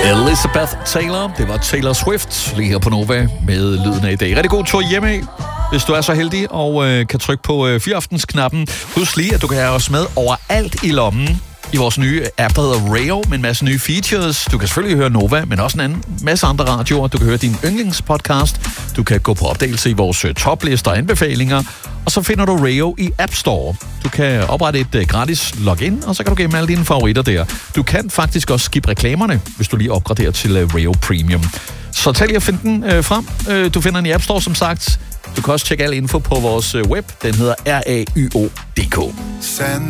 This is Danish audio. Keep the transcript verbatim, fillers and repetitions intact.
Elizabeth Taylor. Det var Taylor Swift lige her på Nova med lyden af i dag. Rigtig god tur hjemme, hvis du er så heldig og øh, kan trykke på øh, fyraftensknappen. Husk lige, at du kan have os med overalt i lommen i vores nye app, der hedder Rayo, med en masse nye features. Du kan selvfølgelig høre Nova, men også en anden masse andre radioer. Du kan høre din yndlingspodcast. Du kan gå på opdagelse i vores toplister og anbefalinger. Og så finder du Rayo i App Store. Du kan oprette et uh, gratis login, og så kan du gemme alle dine favoritter der. Du kan faktisk også skippe reklamerne, hvis du lige opgraderer til uh, Rayo Premium. Så tag lige at finde den uh, frem. Uh, du finder den i App Store, som sagt. Du kan også tjekke al info på vores uh, web. Den hedder R A Y O punktum D K.